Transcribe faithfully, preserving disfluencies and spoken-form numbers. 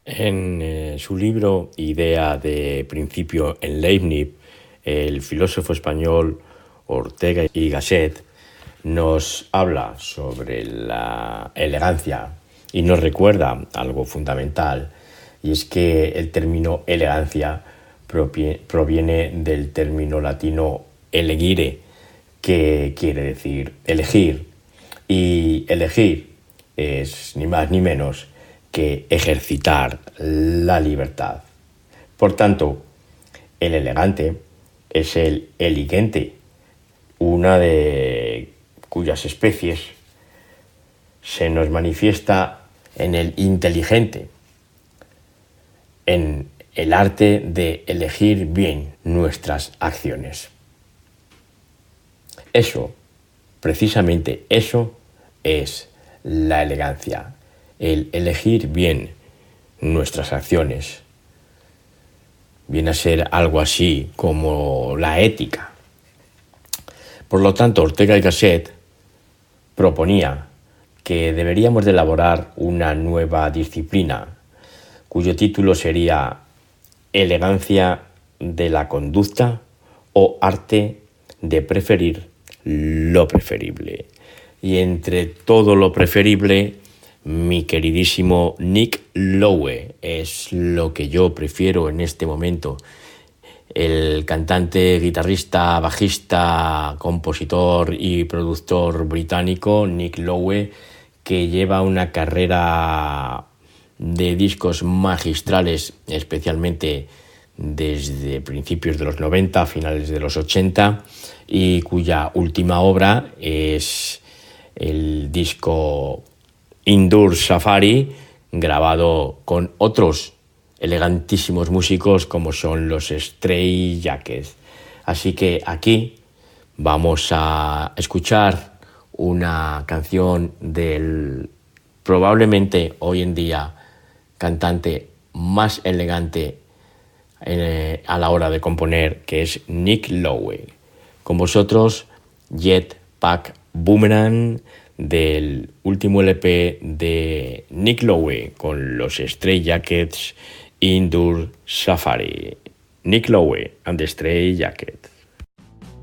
En eh, su libro Idea de principio en Leibniz, el filósofo español Ortega y Gasset nos habla sobre la elegancia y nos recuerda algo fundamental, y es que el término elegancia proviene del término latino elegire, que quiere decir elegir, y elegir es ni más ni menos que ejercitar la libertad. Por tanto, el elegante es el eligente, una de cuyas especies se nos manifiesta en el inteligente, en el arte de elegir bien nuestras acciones. Eso, precisamente eso, es la elegancia, el elegir bien nuestras acciones. Viene a ser algo así como la ética. Por lo tanto, Ortega y Gasset proponía que deberíamos de elaborar una nueva disciplina, cuyo título sería Elegancia de la conducta o arte de preferir lo preferible. Y entre todo lo preferible, mi queridísimo Nick Lowe es lo que yo prefiero en este momento. El cantante, guitarrista, bajista, compositor y productor británico Nick Lowe, que lleva una carrera de discos magistrales, especialmente desde principios de los noventa, finales de los ochenta, y cuya última obra es el disco Indoor Safari, grabado con otros elegantísimos músicos como son los Stray Jackets. Así que aquí vamos a escuchar una canción del probablemente hoy en día cantante más elegante eh, a la hora de componer, que es Nick Lowe. Con vosotros, Jetpack Boomerang, del último L P de Nick Lowe con los Stray Jackets, Indoor Safari. Nick Lowe and the Stray Jackets.